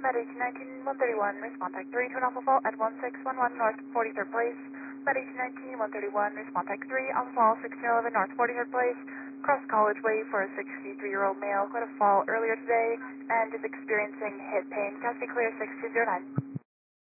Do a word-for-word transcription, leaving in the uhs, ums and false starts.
Med eighteen nineteen one thirty-one, respond type three to an Alpha Fault at one six one one North forty-third Place. Med eighteen nineteen one thirty-one, respond type three, Alpha Fault sixteen eleven North forty-third Place. Cross College Way for a sixty-three-year-old male who had a fall earlier today and is experiencing hip pain. Cascade clear six two zero nine.